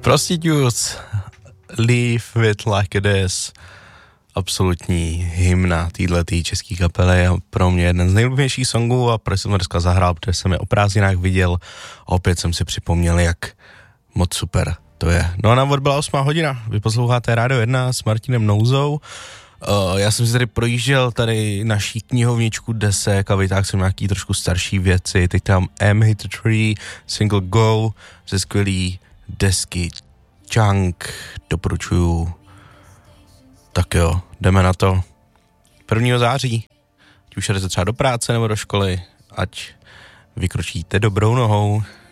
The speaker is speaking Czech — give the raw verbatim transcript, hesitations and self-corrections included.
Prostitutes, Leave It Like It Is. Absolutní hymna této české kapely a pro mě jeden z nejlubějších songů a proč jsem to dneska zahrál, protože jsem je o prázdninách viděl a opět jsem si připomněl, jak moc super to je. No a na vod byla osmá hodina, vy posloucháte Rádio jedna s Martinem Nouzou. Uh, já jsem si tady projížděl tady naší knihovničku desek a vytáhl jsem nějaký trošku starší věci. Teď tam M Hit the Tree, single Go ze skvělý desky Chunk, doporučuju. Tak jo, jdeme na to. prvního září, ať už jdete třeba do práce nebo do školy, ať vykročíte dobrou nohou.